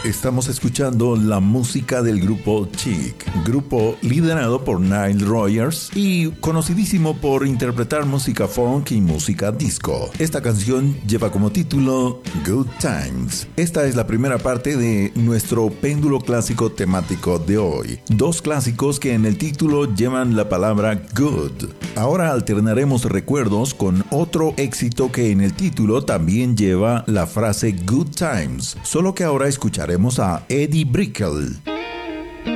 Estamos escuchando la música del grupo Chic, grupo liderado por Nile Rodgers y conocidísimo por interpretar música funk y música disco. Esta canción lleva como título Good Times. Esta es la primera parte de nuestro péndulo clásico temático de hoy. Dos clásicos que en el título llevan la palabra good. Ahora alternaremos recuerdos con otro éxito que en el título también lleva la frase Good Times, solo que ahora escucharemos a Eddie Brickell.